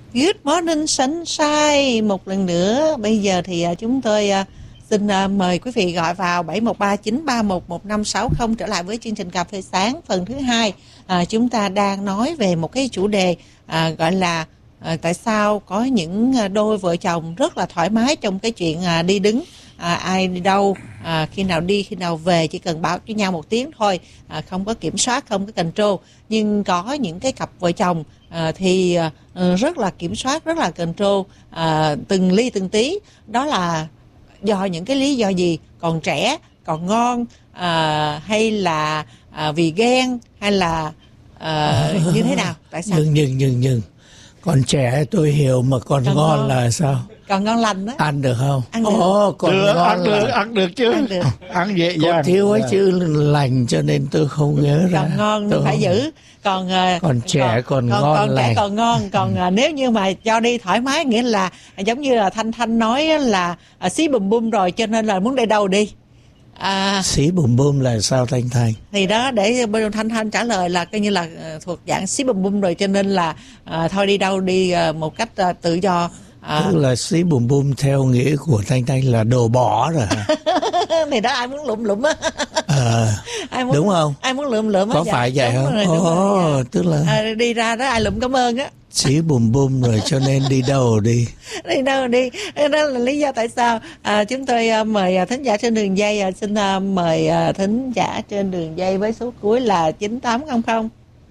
Good morning sunshine. Một lần nữa, bây giờ thì chúng tôi xin mời quý vị gọi vào 713-931-1560 trở lại với chương trình Cà phê sáng phần thứ hai. Chúng ta đang nói về một cái chủ đề gọi là tại sao có những đôi vợ chồng rất là thoải mái trong cái chuyện đi đứng, ai đi đâu, khi nào đi khi nào về chỉ cần báo cho nhau một tiếng thôi, không có kiểm soát, không có control. Nhưng có những cái cặp vợ chồng thì rất là kiểm soát, rất là control từng ly từng tí. Đó là do những cái lý do gì? Còn trẻ, còn ngon, hay là vì ghen, hay là như thế nào? Tại sao? Nhưng còn trẻ tôi hiểu, mà còn ngon là sao? Còn ngon lành đó. Ăn được không? Ăn được. Còn được, ngon ăn được chứ. Ăn dễ dàng. Còn thiếu cái chữ lành cho nên tôi không nhớ ra. Còn ngon tôi phải giữ. Còn trẻ còn ngon lành. Trẻ còn ngon. Còn nếu như mà cho đi thoải mái, nghĩa là giống như là Thanh nói là xí bùm bum rồi, cho nên là muốn đi đâu đi. Xí bùm bum là sao Thanh? Thì đó, để bên Thanh trả lời là coi như là thuộc dạng xí bùm bum rồi, cho nên là thôi đi đâu đi một cách tự do. Tức là xí bùm bum theo nghĩa của Thanh là đồ bỏ rồi. Thì đó, ai muốn lụm á. Đúng không? Ai muốn lụm có phải vậy không? Tức là đi ra đó ai lụm cảm ơn á. xí bùm bum rồi cho nên đi đâu đi. Đi đâu đi. Đó là lý do tại sao chúng tôi mời thính giả trên đường dây. Xin mời thính giả trên đường dây với số cuối là 9800.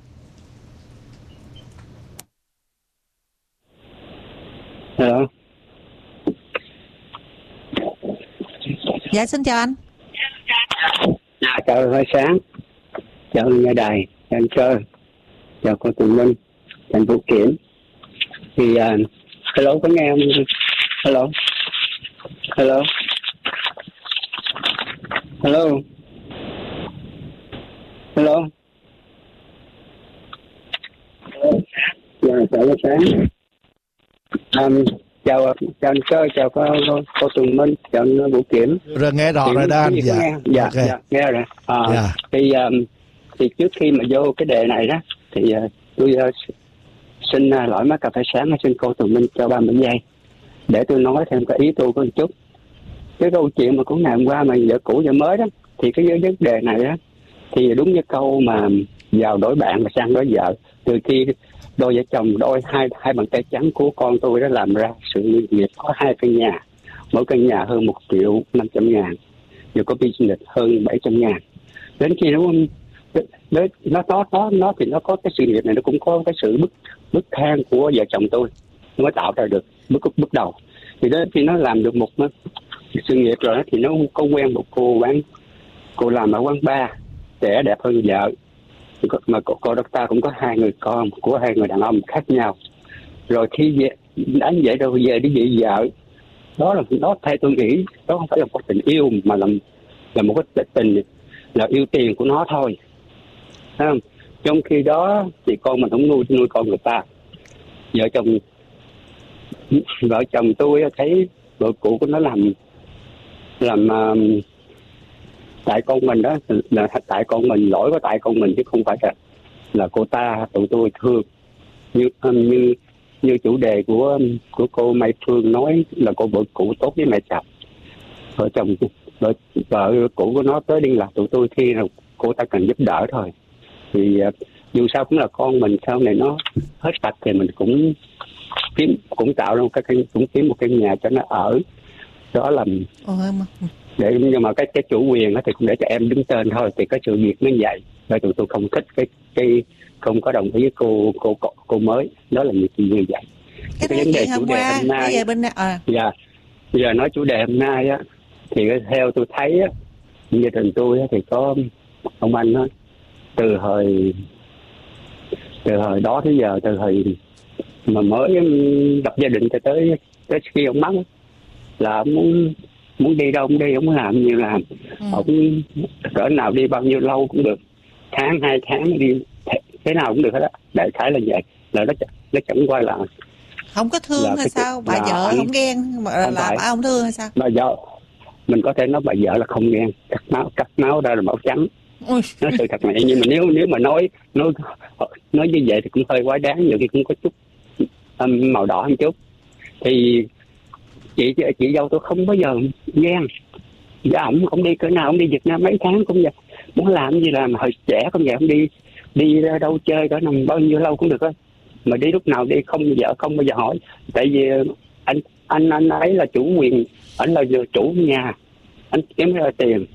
Hello. Dạ, xin chào anh. Chào Hơi Sáng, chào nghe đài, chào anh Cơ, chào cô Tùng Minh, chào anh Vũ Kiểm. Thì hello, có nghe không? Hello. Hello. Hello. Hello. Dạ, chào Hơi Sáng. Chào anh Cơ, chào cô Tùng Minh, chào anh Vũ Kiểm. Rồi nghe rõ rồi đó anh. Dạ, okay. dạ, nghe rồi. Thì trước khi mà vô cái đề này đó thì tôi xin lỗi má cà phê sáng, xin cô Tùng Minh cho 30 giây để tôi nói thêm cái ý tôi của một chút. Cái câu chuyện mà của ngày hôm qua mà vợ cũ vợ mới đó, thì cái vấn đề này đó thì đúng như câu mà vào đổi bạn mà sang đổi vợ. Từ khi đôi vợ chồng, đôi hai bàn tay trắng của con tôi đã làm ra sự nghiệp, có 2 căn nhà, mỗi căn nhà hơn 1.500.000, rồi có business hơn 700.000. Đến khi nó thì nó có cái sự nghiệp này, nó cũng có cái sự bức thang của vợ chồng tôi, nó mới tạo ra được bước đầu. Thì đó, khi nó làm được một sự nghiệp rồi đó, thì nó có quen một cô làm ở quán bar, trẻ đẹp hơn vợ, mà cô ta cũng có 2 người con của 2 người đàn ông khác nhau. Rồi khi về đánh vậy đâu về đi dị vợ, đó theo tôi nghĩ đó không phải là một tình yêu, mà là một cái tình là yêu tiền của nó thôi. Thấy không? Trong khi đó thì con mình không nuôi con người ta. Vợ chồng tôi thấy vợ cũ của nó làm tại con mình đó, là tại con mình, lỗi của tại con mình chứ không phải là cô ta. Tụi tôi thương như chủ đề của cô Mai Phương nói là cô vợ cũ tốt với mẹ chồng. Vợ cũ của nó tới liên lạc tụi tôi khi nào cô ta cần giúp đỡ thôi. Thì dù sao cũng là con mình, sau này nó hết sạch thì mình cũng tạo ra cũng kiếm một cái nhà cho nó ở. Đó là để, nhưng mà cái chủ quyền đó thì cũng để cho em đứng tên thôi. Thì cái sự việc nó vậy. Rồi tụi tôi không thích cái không có đồng ý với cô mới. Đó là như vậy. Cái vấn đề chủ đề hôm nay giờ nói chủ đề hôm nay á, thì theo tôi thấy á, gia đình tôi á, thì có ông anh á, từ hồi đó tới giờ, từ hồi mà mới lập gia đình cho tới khi ông mất, là muốn đi đâu cũng đi, ông muốn làm như làm. Ông cỡ nào đi bao nhiêu lâu cũng được, tháng 2 tháng đi thế nào cũng được hết á. Đại khái là vậy. Là nó chẳng qua là không có thương hay sao? Bà vợ không ghen là bà không thương hay sao? Bà vợ mình có thể nói bà vợ là không ghen, cắt máu ra là màu trắng. Nói sự thật này, nhưng mà nếu mà nói như vậy thì cũng hơi quá đáng, nhiều khi cũng có chút màu đỏ một chút. Thì chị dâu tôi không bao giờ ghen. Dạ ổng đi cỡ nào, ổng đi Việt Nam mấy tháng cũng vậy, muốn làm gì làm. Hồi trẻ không vậy, ổng đi đâu chơi cỡ nằm bao nhiêu lâu cũng được á, mà đi lúc nào đi không bao giờ hỏi. Tại vì anh ấy là chủ quyền, anh là chủ nhà, anh kiếm ra tiền.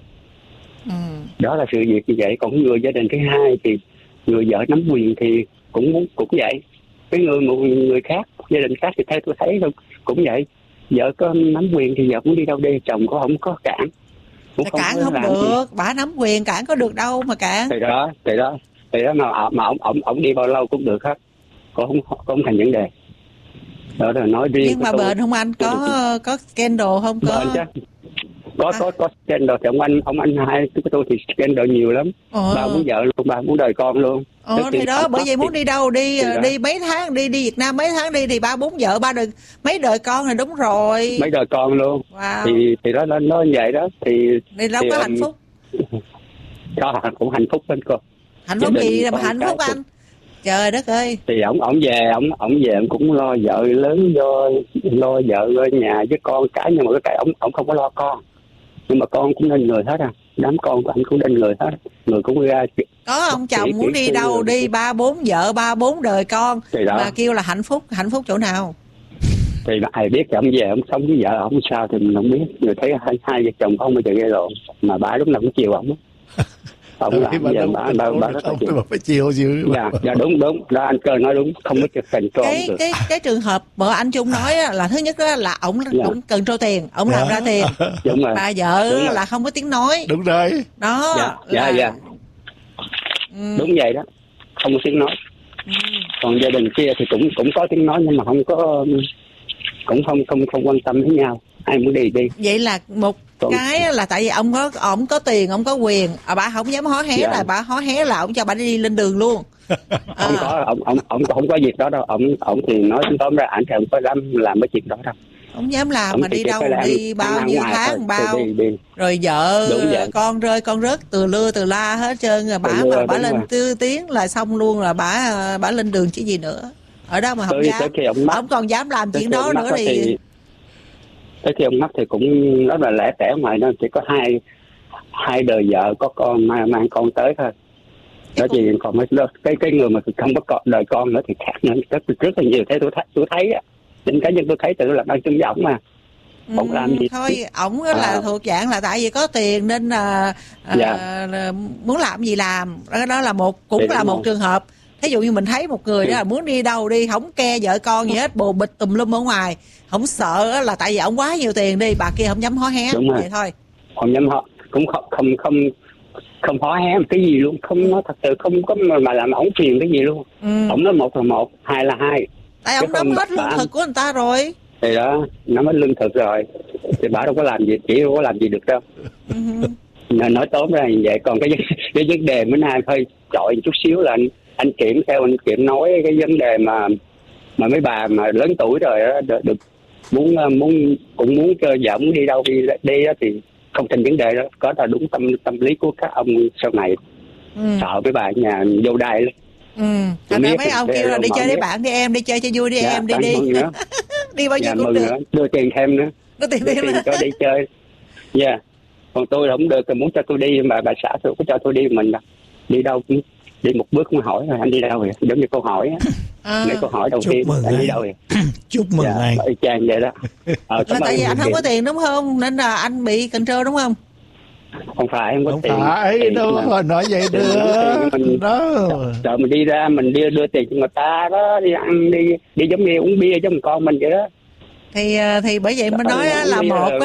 Đó là sự việc như vậy. Còn người gia đình thứ hai thì người vợ nắm quyền thì cũng vậy. Cái người khác, gia đình khác thì theo tôi thấy cũng vậy. Vợ có nắm quyền thì vợ muốn đi đâu đi, chồng có không có cản. Cản không được, bà nắm quyền cản có được đâu mà cản. Thì đó mà ổng đi bao lâu cũng được hết, không thành vấn đề. Đó là nói riêng. Nhưng mà bền không anh, có scandal không? Có scandal thì ông anh hai tôi thì scandal nhiều lắm. Ba muốn vợ luôn, ba muốn đời con luôn. Thì đó, bởi vậy muốn đi đâu đi mấy tháng, đi Việt Nam mấy tháng đi thì ba bốn vợ ba đời mấy đời con thì đúng rồi. Mấy đời con luôn. Wow. Thì đó nó như vậy đó thì đâu có hạnh phúc. Đó cũng hạnh phúc bên cô. Hạnh phúc gì mà hạnh phúc anh? Trời đất ơi. Thì ổng về ổng cũng lo vợ lớn, lo vợ ở nhà với con cái, nhưng mà cái ổng không có lo con. Nhưng mà con cũng nên người hết à, đám con của anh cũng nên người hết, người cũng ra. Có ông chồng muốn đi đâu đi, 3-4 vợ 3-4 đời con mà kêu là hạnh phúc chỗ nào? Thì ai biết, thì ông về ông sống với vợ ông sao thì mình không biết. Người thấy hai vợ chồng không bao giờ gây lộn, mà bà lúc nào cũng chiều ổng. Ông là giờ bà rất là chiều. Phải chiều chứ. Dạ đúng đó, anh Cơ nói đúng, không có cần trôn được. Cái trường hợp vợ anh Trung nói là thứ nhất đó là ổng cũng cần trô tiền, ổng làm ra tiền. Đúng rồi. Bà vợ là không có tiếng nói. Đúng rồi. Đó. Dạ. Đúng vậy đó, không có tiếng nói. Còn gia đình kia thì cũng có tiếng nói, nhưng mà không có, cũng không quan tâm đến nhau, ai muốn đi. Vậy là một cái là tại vì ổng có tiền, ổng có quyền, bà không dám hó hé. Là bà hó hé là ổng cho bà đi lên đường luôn. Không có, ổng không có việc đó đâu. Ổng thì nói tóm ra ảnh thì không có dám làm cái chuyện đó đâu. Không dám làm, mà đi đâu đi bao nhiêu tháng bao đi. Rồi vợ con rơi con rớt từ lưa từ la hết trơn rồi. Bà lên tư tiếng là xong luôn, là bà lên đường chứ gì nữa. Ở đó mà không dám, ông còn dám làm chuyện đó nữa thì tới khi ông mất thì cũng rất là lẻ tẻ, ngoài nó chỉ có hai đời vợ có con mang con tới thôi. Đó chỉ còn cái người mà không có đời con nữa thì khác nữa, rất là nhiều. Thế tôi thấy á, trên cá nhân tôi thấy tự là đang chung với ổng mà. Ổng làm gì thôi, ổng là thuộc dạng là tại vì có tiền nên là muốn làm gì làm. Đó là cũng là một trường hợp. Thí dụ như mình thấy một người đó là muốn đi đâu đi, không ke vợ con gì hết, bồ bịch tùm lum ở ngoài, không sợ là tại vì ổng quá nhiều tiền đi, bà kia không dám hó hé. Vậy thôi. Không dám hó, cũng không hó hé một cái gì luôn, không nói thật sự, không có mà làm ổng phiền cái gì luôn. Ổng nói 1 là 1, 2 là 2. Tại ổng nắm hết lương thực của người ta rồi. Thì đó, nắm hết lương thực rồi thì bà đâu có làm gì, chỉ đâu có làm gì được đâu. Nói tóm ra như vậy. Còn cái vấn đề bữa nay hơi chọi chút xíu là anh Kiểm, theo anh Kiểm nói cái vấn đề mà mấy bà mà lớn tuổi rồi đó, được cũng muốn cho vợ muốn đi đâu đi đó, thì không thành vấn đề đó. Có là đúng tâm lý của các ông sau này. Sợ mấy bà ở nhà vô đai lắm. Thành ra mấy ông kêu là đi chơi với bạn đi em, đi chơi cho vui đi em, đi đi bao nhiêu cũng được. Đưa tiền thêm nữa, đưa tiền cho đi chơi. Còn tôi không được, muốn cho tôi đi mà bà xã tôi có cho tôi đi, mình đi đâu cũng đi một bước cũng hỏi anh đi đâu vậy, giống như câu hỏi á. Mấy câu hỏi đầu tiên anh đi đâu vậy. Chúc mừng anh. Chàng vậy đó. Là tại vì anh không có tiền đúng không, nên là anh bị control đúng không? Không phải, không có tiền. Không phải đâu mà nói vậy được. Đó. Rồi mình đi ra mình đưa tiền cho người ta đó, đi ăn đi giống như uống bia cho con mình vậy đó. Thì bởi vậy mới nói là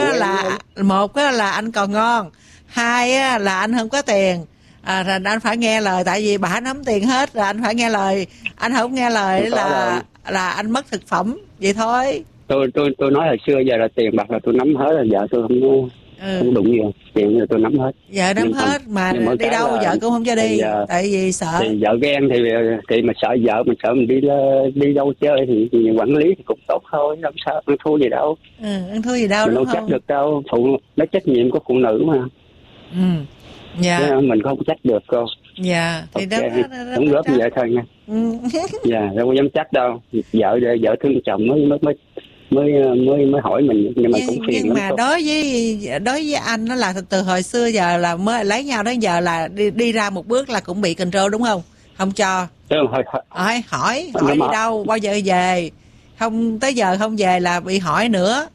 một là anh còn ngon, 2 là anh không có tiền. Rồi anh phải nghe lời, tại vì bà nắm tiền hết rồi anh phải nghe lời. Anh không nghe lời là anh mất thực phẩm vậy thôi. Tôi nói hồi xưa giờ là tiền bạc là tôi nắm hết rồi, vợ tôi không đụng gì, tiền là tôi nắm hết. Vợ nắm hết mà đi đâu vợ cũng không cho đi, tại vì sợ. Thì vợ ghen thì mà sợ vợ, mình sợ mình đi đâu chơi thì quản lý thì cũng tốt thôi, làm sao ăn thua gì đâu. Ăn thua gì đâu, mình đúng không không? trách được đâu, nó trách nhiệm của phụ nữ mà. Mình không trách được cô. Dạ, thì Ok, đó đóng góp như vậy thôi nha. Dạ, đâu có dám chắc đâu. Vợ thương chồng mới hỏi mình, nhưng mà cũng phiền nhưng lắm. mà đối với anh nó là từ hồi xưa giờ là mới lấy nhau đến giờ là đi ra một bước là cũng bị control đúng không? Không cho. Hỏi đi đâu, bao giờ về? Không tới giờ không về là bị hỏi nữa.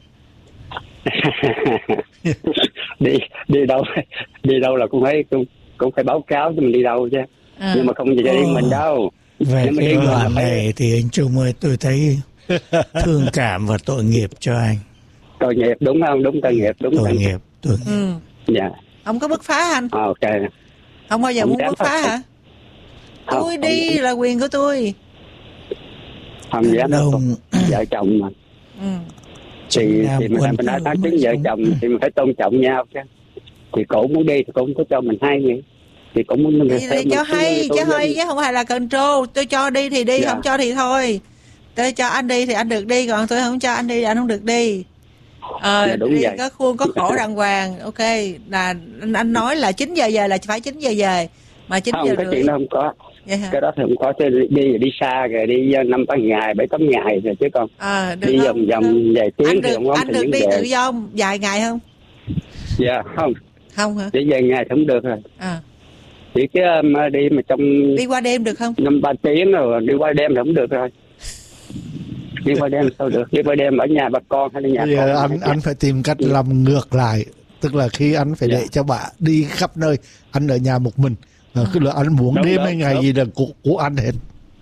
đi đâu là cũng phải báo cáo cho mình đi đâu chứ. Nhưng mà không về cho riêng mình đâu. Về cái đoạn này thì anh Trung ơi, tôi thấy thương cảm và tội nghiệp cho anh. Tội nghiệp đúng không? Đúng tội nghiệp, đúng tội nghiệp. Dạ. Không có bứt phá anh. Ok. Không bao giờ muốn bứt phá hả? Tôi đi là quyền của tôi. Không dám đâu. Vợ chồng mà. Thì mình đã nói tiếng vợ chồng thì mình phải tôn trọng nhau chứ. Thì cổ muốn đi thì cổ không có cho mình hay vậy. Thì cũng muốn thì cho hay chứ không phải là control. Tôi cho đi thì đi, không cho thì thôi. Tôi cho anh đi thì anh được đi, còn tôi không cho anh đi anh không được đi. Đi có khuôn có khổ đàng hoàng. Ok, là anh nói là 9 giờ về là phải 9 giờ về, mà 9 không, giờ cái rưỡi chuyện đó không có. Cái đó thì không có. Đi xa rồi, đi 5-8 ngày 7-8 ngày rồi chứ còn đi vòng vài tiếng thì không có. Anh được đi tự do vài ngày không? Dạ không hả? Đi vài ngày thì không được rồi. Chỉ cái đi mà trong đi qua đêm được không? 5-3 tiếng rồi đi qua đêm thì không được rồi. Đi qua đêm sao được? Đi qua đêm ở nhà bà con hay là nhà con? Anh phải tìm cách làm ngược lại, tức là khi anh phải để cho bà đi khắp nơi, anh ở nhà một mình. Cứ là anh muốn đêm hay ngày gì là của anh hết.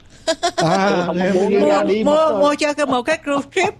Mua cho một cái cruise trip.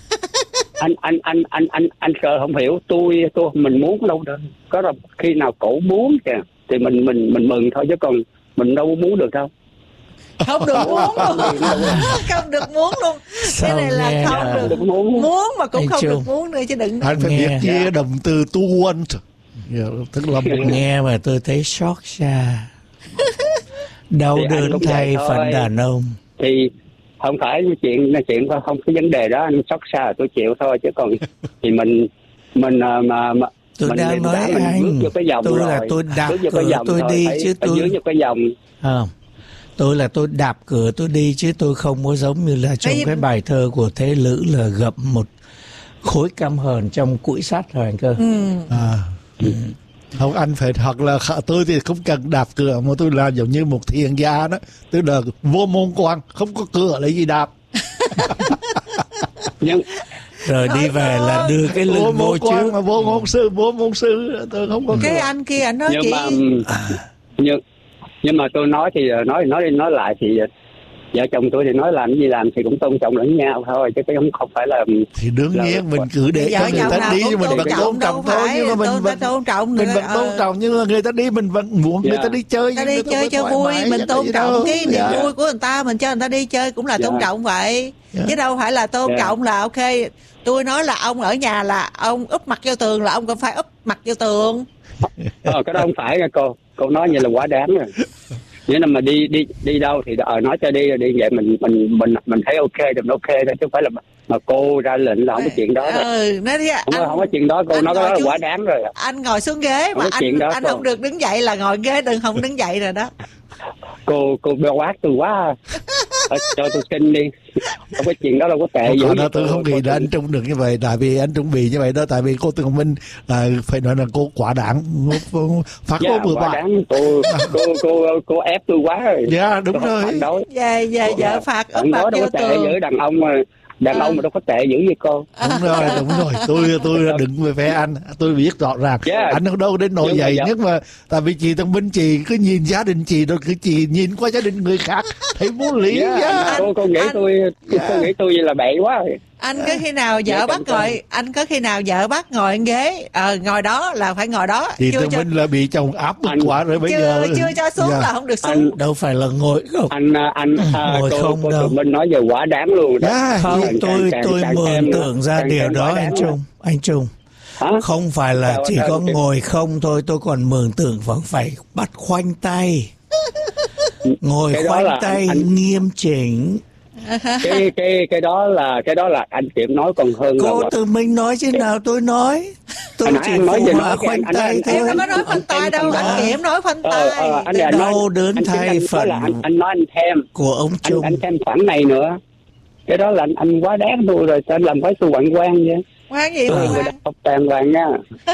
Anh sợ không hiểu. Tôi mình muốn đâu được. Có là khi nào cổ muốn kìa thì mình mừng thôi, chứ còn mình đâu muốn được đâu. Không được muốn luôn. Không được muốn luôn. Cái này là không được muốn mà cũng không được muốn nữa chứ đừng. Anh phải biết chia động từ to want. Tức là nghe mà tôi thấy xót xa. Đau đớn thay phận đàn ông. Thì không phải chuyện không cái vấn đề đó anh xót xa tôi chịu thôi, chứ còn thì mình tôi đang nói anh, tôi là tôi đạp cửa tôi đi chứ tôi dưới cái dòng. Tôi đạp cửa tôi đi chứ tôi không có giống như là trong cái bài thơ của Thế Lữ là gập một khối căm hờn trong củi sắt rồi anh cơ. Không, anh phải, hoặc là tôi thì không cần đạp cửa, mà tôi là giống như một thiền gia đó, tức là vô môn quan, không có cửa lấy gì đạp. Rồi đi về là đưa cái lưng vô trước. Mà vô môn sư tôi không có cái cửa. anh kia anh nói nhưng mà tôi nói thì nói lại thì vợ chồng tôi thì nói làm cái gì làm thì cũng tôn trọng lẫn nhau thôi, chứ không phải là. Thì đương nhiên mình cứ để cho người ta đi, nhưng mình vẫn tôn trọng thôi, nhưng mà mình vẫn tôn trọng, nhưng mà người ta đi mình vẫn muốn người ta đi chơi. Ta đi chơi cho vui, mình tôn trọng cái niềm vui của người ta, mình cho người ta đi chơi cũng là tôn trọng vậy, chứ đâu phải là tôn trọng là ok. Tôi nói là ông ở nhà là ông úp mặt vô tường là ông cũng phải úp mặt vô tường. Cái đó không phải nha cô nói như là quá đáng rồi. Nếu mà đi đâu thì nói cho đi rồi đi vậy mình thấy ok thì mình ok thôi, chứ không phải là mà cô ra lệnh là không có chuyện đó. Không có chuyện đó, cô nói cái đó là quá đáng rồi. Anh ngồi xuống ghế mà anh không được đứng dậy là ngồi ghế đừng không đứng dậy rồi đó. Cô quát tôi quá. Cho tôi xin đi. Không có chuyện đó đâu có tệ gì. Tôi không nghĩ là anh Trung được như vậy, tại vì anh Trung bị như vậy đó, tại vì cô Tường Minh phải nói là cô quả đáng, phát ngôn bừa bãi. Cô ép tôi quá rồi. Dạ đúng rồi. Dạ vợ phạt úp mặt vô tường. Giữ đàn ông mà đâu có tệ dữ vậy cô. Đúng rồi. Tôi đừng về phe anh. Tôi biết rõ ràng. Anh không đâu đến nỗi vậy. Nhưng mà tại vì chị Tường Minh chị cứ nhìn gia đình chị rồi cứ chị nhìn qua gia đình người khác thấy muốn lý. Cô nghĩ tôi vậy là bậy quá rồi. Anh có khi nào vợ bắt ngồi ghế ngồi đó là phải ngồi đó. Thì Tường Minh là bị chồng áp bức quá rồi bây giờ. Chưa cho xuống là không được xuống. Đâu phải là ngồi không. Ngồi không đâu. Tường Minh nói giờ quá đáng luôn đó. Không, tôi mường tượng ra điều đó anh Trung. Không phải là chỉ có ngồi không thôi, tôi còn mường tượng vẫn phải bắt khoanh tay. Ngồi khoanh tay nghiêm chỉnh. Cái đó là anh Tiệm nói còn hơn. Cô Tường Minh nói chứ nào tôi nói tôi chỉ phụ họa khoanh tay thôi. Em đâu có nói khoanh tay đâu, anh Kiểm nói khoanh tay. Anh là đau đớn thay phận anh nói anh thêm của ông Trung. Anh thêm khoản này nữa. Cái đó là anh quá đáng tôi rồi, sao anh làm phải tôi quặn quan vậy? Quan gì người đàn ông đàng hoàng nha.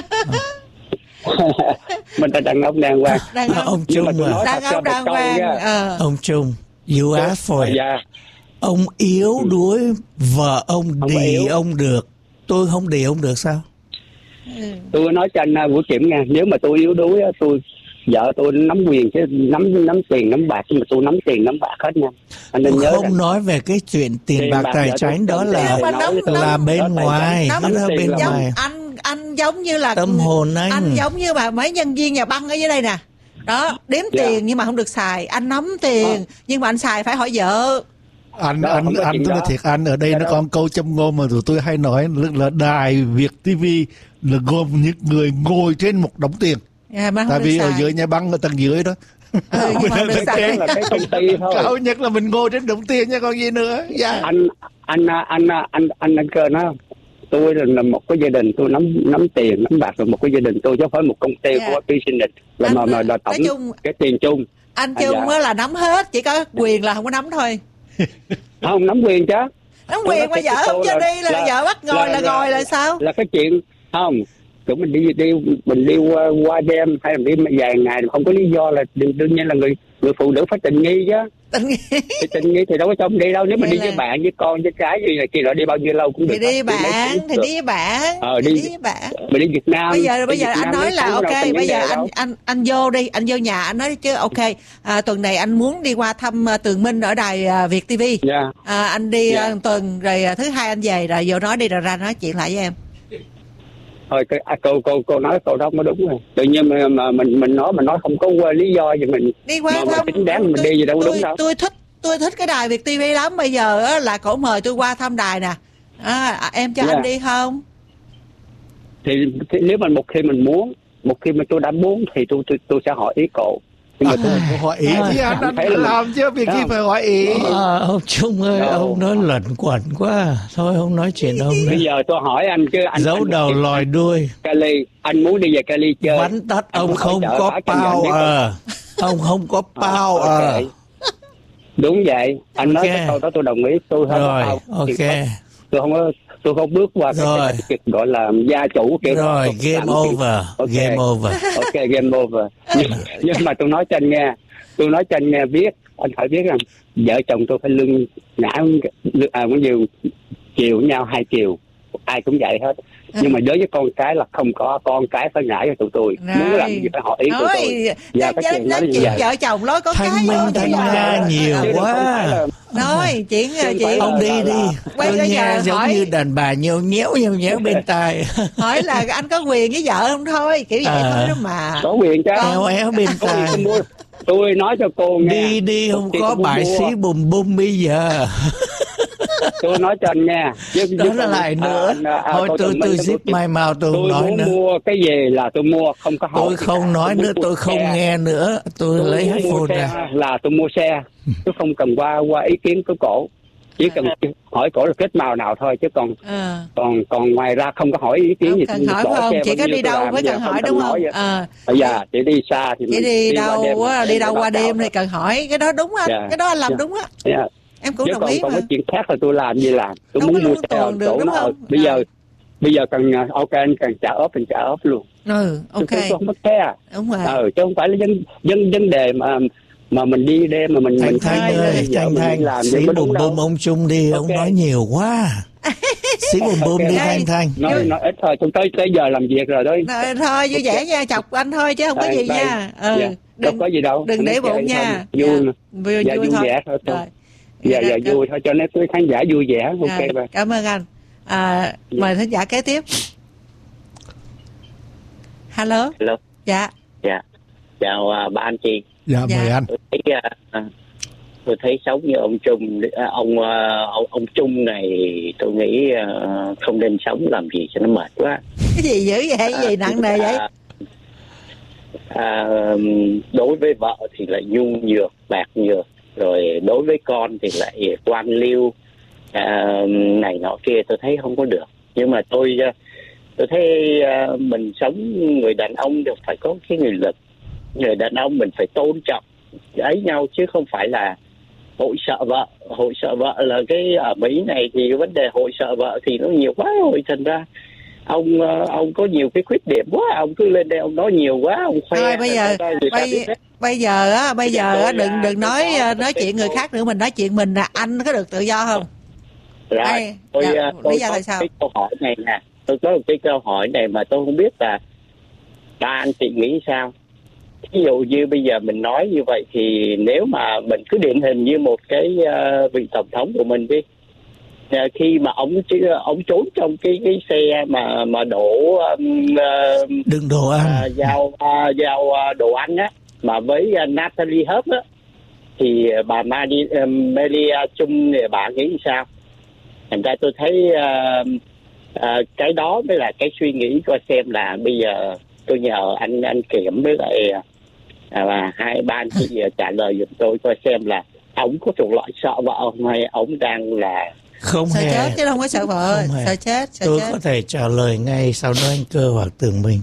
Mình là đàn ông đàng hoàng. Ông Trung à? Đàn ông đàng hoàng. Ông Trung, you ask for it. Ông yếu đuối vợ ông đì ông được, tôi không đì ông được sao? Tôi nói cho anh Vũ Kiểm nha, nếu mà tôi yếu đuối vợ tôi nắm quyền chứ nắm tiền nắm bạc, nhưng mà tôi nắm tiền nắm bạc hết nha. Anh nên nhớ không nói về cái chuyện tiền bạc tài chính, đó là bên ngoài, đó là bên ngoài. Anh giống như là tâm hồn anh giống như mà mấy nhân viên nhà băng ở dưới đây nè. Đó, đếm tiền nhưng mà không được xài, anh nắm tiền nhưng mà anh xài phải hỏi vợ. Anh tôi nói thiệt, anh ở đây nó còn câu châm ngôn mà tụi tôi hay nói là đài Việt TV là gồm những người ngồi trên một đống tiền. Tại vì ở dưới nhà băng ở tầng dưới đó. Cái là cái công ty thôi. Cao nhất là mình ngồi trên đống tiền nha, còn gì nữa. Anh cơ nó, tôi là một cái gia đình, tôi nắm tiền nắm bạc, rồi một cái gia đình tôi chứ không phải một công ty của business là mà tổng chung, cái tiền chung. Anh Trung á là nắm hết, chỉ có quyền là không có nắm thôi. Không nắm quyền chứ. Nắm quyền mà vợ không cho đi là vợ bắt ngồi là ngồi là sao? Là cái chuyện không. Tụi mình đi qua đêm hay là đi vài ngày không có lý do là đương nhiên là người phụ nữ phải tình nghi chứ. Tình nghi thì đâu có cho đi đâu. Nếu mình đi với bạn với con với cái gì này kia rồi đi bao nhiêu lâu cũng được. Thì đi bạn. Đi với bạn. Mình đi Việt Nam. Bây giờ anh nói là ok, bây giờ anh vô đi, anh vô nhà anh nói chứ ok, tuần này anh muốn đi qua thăm Tường Minh ở đài Việt TV. Anh đi tuần rồi thứ hai anh về rồi vô nói đi rồi ra nói chuyện lại với em. Thôi cô nói câu đó mới đúng rồi. Tự nhiên mà mình nói không có lý do gì mình đi qua thăm chính đáng mình đi gì đâu đúng đâu. Tôi thích cái đài Việt TV lắm. Bây giờ á, là cổ mời tôi qua thăm đài nè. Em cho anh đi không? Thì nếu mà một khi mình muốn, một khi mà tôi đã muốn thì tôi sẽ hỏi ý cổ. Nhưng mà tôi phải hỏi ý chứ anh phải làm chứ, việc gì phải hỏi ý. Ông Trung ơi, ông nói lẩn quẩn quá. Thôi không nói chuyện ông nữa. Bây giờ tôi hỏi anh chứ anh giấu đầu lòi đuôi. Cali, anh muốn đi về Cali chơi. Vắn tắt ông không có power. Ông không có power. Đúng vậy, anh nói cái câu đó tôi đồng ý. Tôi rồi, ok. Tôi không bước qua cái gọi là gia chủ kiểu rồi đó. Game over. Okay. Game over. Ok, game over. Nhưng mà tôi nói cho anh nghe biết, anh phải biết rằng vợ chồng tôi phải lưng ngã nhiều chiều nhau 2 chiều, ai cũng vậy hết. Nhưng mà đối với con cái là không có, con cái phải ngã cho tụi tôi. Muốn làm gì phải hỏi ý tụi tôi. Và cái chuyện nói chuyện vợ chồng nói có thanh minh thanh nga nhiều quá. Nói chuyện ông đi tôi nghe giống như đàn bà nheo nhéo bên tai. Hỏi là anh có quyền với vợ không thôi, kiểu vậy thôi đó mà. Có quyền chứ. Éo bên tai. Tôi nói cho cô nghe. Đi không có bại sĩ bùm bây giờ. Tôi nói cho anh nha. Đó là lại nữa. Thôi tôi zip my mouth, tôi không nói nữa. Tôi mua cái gì là tôi mua, không có hỏi. Tôi không nói nữa, tôi không nghe nữa. Tôi lấy headphone ra. Là tôi mua xe. Tôi không cần qua ý kiến của cổ. Chỉ cần hỏi cổ là kết màu nào thôi, chứ còn ngoài ra không có hỏi ý kiến gì. Cần hỏi không? Chỉ có đi đâu mới cần hỏi đúng không? Bây giờ chỉ đi xa thì chỉ đi đâu qua đêm thì cần hỏi. Cái đó đúng anh, cái đó anh làm đúng á. Em cũng đồng ý mà. Còn cái chuyện khác là tôi làm gì làm. Tôi muốn mua xe ở chỗ nó. Bây giờ cần ok anh cần trả ốp thì trả ốp luôn. Ok. Tôi không có xe. Đúng rồi. Chứ không phải là vấn đề mà mình đi đêm mà mình Thanh ơi, Thanh xí bùm ông Trung đi, ông nói nhiều quá. Xí bùm đi Thanh. Nói ít thôi, chúng tới giờ làm việc rồi đó. Thôi vui vẻ nha, chọc anh thôi chứ không có gì nha. Đừng có gì đâu. Đừng để bụng nha. Vui vẻ thôi. Dạ vui thôi cho nên khán giả vui vẻ. Ok. Cảm ơn anh. Mời khán giả kế tiếp. Hello. Dạ. Chào ba anh chị. Dạ mời anh. Tôi thấy sống như ông Trung, ông Trung này tôi nghĩ không nên sống làm gì cho nó mệt quá. Cái gì dữ vậy? Cái gì nặng nề vậy? Đối với vợ thì lại nhu nhược, bạc nhược, rồi đối với con thì lại quan liêu này nọ kia, tôi thấy không có được. Nhưng mà tôi Tôi thấy mình sống, người đàn ông đều phải có cái nghị lực. Người đàn ông mình phải tôn trọng ấy nhau, chứ không phải là hội sợ vợ. Hội sợ vợ là cái ở Mỹ này thì vấn đề hội sợ vợ thì nó nhiều quá rồi. Thành ra ông có nhiều cái khuyết điểm quá, ông cứ lên đây ông nói nhiều quá, ông khoe. Thôi bây giờ đừng nói chuyện người khác nữa, mình nói chuyện mình là anh có được tự do không? Rồi, tôi có cái câu hỏi này nè, tôi có một cái câu hỏi này mà tôi không biết là ba anh chị nghĩ sao. Ví dụ như bây giờ mình nói như vậy thì nếu mà mình cứ điển hình như một cái vị tổng thống của mình đi, khi mà ông trốn trong cái xe mà đổ đựng đồ ăn, giao đồ ăn á, mà với Natalie Hope á, thì bà Melia Chung bà nghĩ sao? Thành ra tôi thấy cái đó mới là cái suy nghĩ coi xem là bây giờ tôi nhờ anh Kiểm với lại hai ba anh chị trả lời giùm tôi coi xem là ông có thuộc loại sợ vợ không, hay ông đang là không sợ chết chứ không có sợ vợ, sợ chết. Tôi có thể trả lời ngay sau đó anh Cơ hoặc Tường Minh.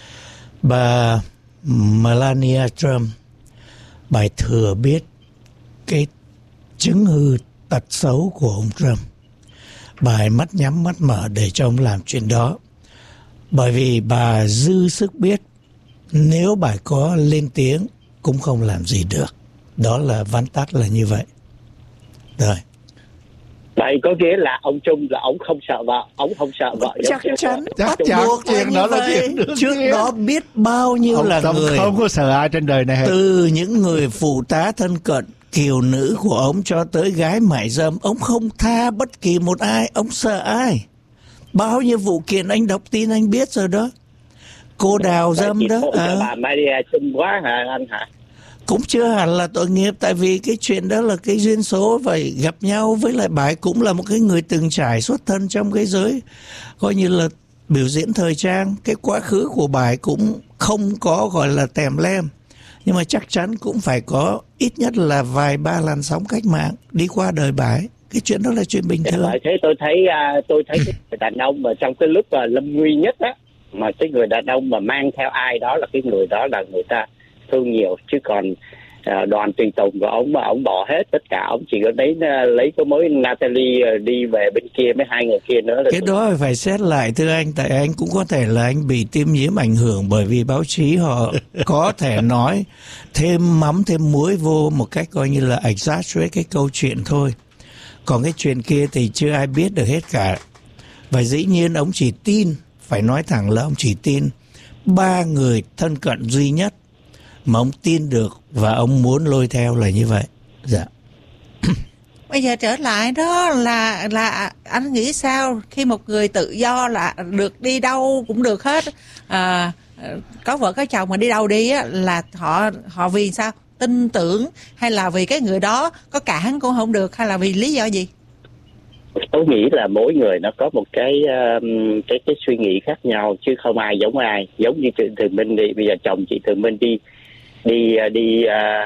Bà Melania Trump, bà thừa biết cái chứng hư tật xấu của ông Trump. Bà mắt nhắm mắt mở để cho ông làm chuyện đó. Bởi vì bà dư sức biết nếu bà có lên tiếng cũng không làm gì được. Đó là vắn tắt là như vậy. Rồi. Vậy có nghĩa là ông Trung là ông không sợ vợ, ông không sợ vợ. Chắc chắn chuyện đó là chuyện trước đó biết bao nhiêu là người không có sợ ai trên đời này hết. Từ những người phụ tá thân cận, kiều nữ của ông cho tới gái mại dâm, ông không tha bất kỳ một ai. Ông sợ ai? Bao nhiêu vụ kiện anh đọc tin anh biết rồi đó. Cô đào dâm đó. Bà Maria xinh quá hả anh hả? Cũng chưa hẳn là tội nghiệp, tại vì cái chuyện đó là cái duyên số phải gặp nhau. Với lại bà ấy cũng là một cái người từng trải xuất thân trong cái giới coi như là biểu diễn thời trang. Cái quá khứ của bà ấy cũng không có gọi là tèm lem, nhưng mà chắc chắn cũng phải có ít nhất là vài ba làn sóng cách mạng đi qua đời bà ấy. Cái chuyện đó là chuyện bình thường. Thế tôi thấy cái người đàn ông mà trong cái lúc lâm nguy nhất á, mà cái người đàn ông mà mang theo ai đó là cái người đó là người ta thương nhiều. Chứ còn đoàn tùy tùng của ông mà ông bỏ hết tất cả, ông chỉ có lấy có mỗi Natalie đi về bên kia, mấy hai người kia nữa là cái đó phải xét lại thưa anh. Tại anh cũng có thể là anh bị tiêm nhiễm ảnh hưởng bởi vì báo chí họ có thể nói thêm mắm thêm muối vô một cách coi như là exaggerate cái câu chuyện thôi. Còn cái chuyện kia thì chưa ai biết được hết cả. Và dĩ nhiên ông chỉ tin, phải nói thẳng là ông chỉ tin 3 người thân cận duy nhất mà ông tin được và ông muốn lôi theo là như vậy. Dạ. Bây giờ trở lại đó là anh nghĩ sao khi một người tự do là được đi đâu cũng được hết, có vợ có chồng mà đi đâu đi á, là họ vì sao? Tin tưởng hay là vì cái người đó có cản cũng không được, hay là vì lý do gì? Tôi nghĩ là mỗi người nó có một cái suy nghĩ khác nhau, chứ không ai giống ai. Giống như chị Thường Minh đi, bây giờ chồng chị Thường Minh đi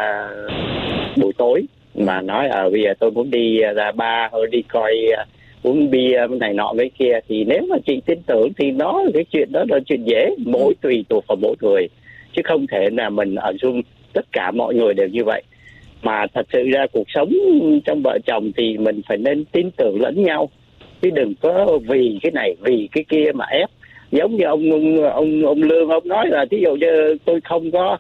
buổi tối mà nói bây giờ tôi muốn đi ra bar hoặc đi coi uống bia này nọ với kia, thì nếu mà chị tin tưởng thì cái chuyện đó là chuyện dễ. Tùy thuộc vào mỗi người, chứ không thể là mình ở chung tất cả mọi người đều như vậy. Mà thật sự ra cuộc sống trong vợ chồng thì mình phải nên tin tưởng lẫn nhau, chứ đừng có vì cái này vì cái kia mà ép. Giống như ông Lương ông nói là thí dụ như tôi không có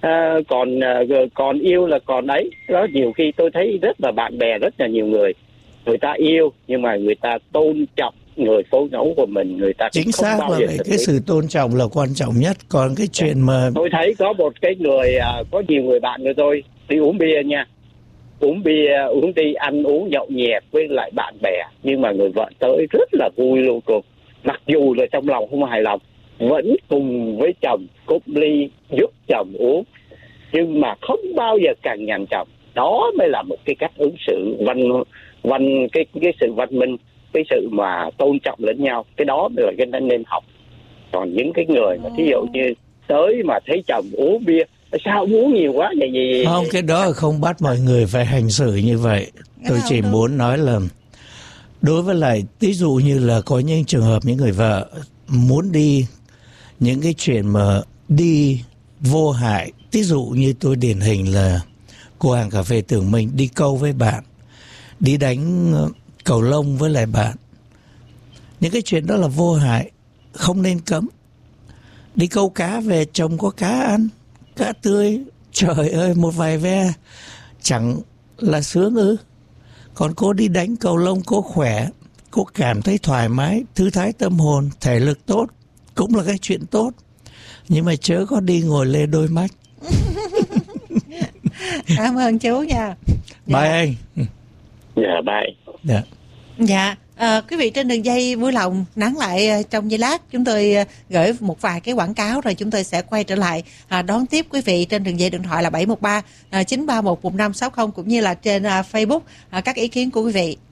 còn yêu là còn ấy đó. Nhiều khi tôi thấy rất là bạn bè, rất là nhiều người ta yêu nhưng mà người ta tôn trọng người phối ngẫu của mình, người ta chính xác là vậy. Cái sự tôn trọng là quan trọng nhất. Còn cái chuyện mà tôi thấy có một cái người có nhiều người bạn của tôi đi uống bia nha, uống đi ăn uống nhậu nhẹt với lại bạn bè, nhưng mà người vợ tới rất là vui luôn cuộc, mặc dù là trong lòng không hài lòng vẫn cùng với chồng cúp ly giúp chồng uống, nhưng mà không bao giờ cằn nhằn chồng. Đó mới là một cái cách ứng xử cái sự văn minh, cái sự mà tôn trọng lẫn nhau. Cái đó mới là cái nên học. Còn những cái người mà thí dụ như tới mà thấy chồng uống bia, sao uống nhiều quá vậy gì? Không, cái đó không bắt mọi người phải hành xử như vậy. Tôi chỉ muốn nói là đối với lại ví dụ như là có những trường hợp những người vợ muốn đi những cái chuyện mà đi vô hại, ví dụ như tôi điển hình là cô hàng cà phê Tường Minh đi câu với bạn, đi đánh cầu lông với lại bạn, những cái chuyện đó là vô hại, không nên cấm. Đi câu cá về chồng có cá ăn, cá tươi, trời ơi, một vài ve chẳng là sướng ư? Còn cô đi đánh cầu lông, cô khỏe, cô cảm thấy thoải mái, thư thái tâm hồn, thể lực tốt, cũng là cái chuyện tốt. Nhưng mà chớ có đi ngồi lê đôi mắt. Cảm ơn chú nha. Bye anh. Dạ bye. Dạ. Dạ. Quý vị trên đường dây vui lòng nán lại trong giây lát, chúng tôi gửi một vài cái quảng cáo rồi chúng tôi sẽ quay trở lại đón tiếp quý vị trên đường dây điện thoại là 713 931 1560 cũng như là trên Facebook các ý kiến của quý vị.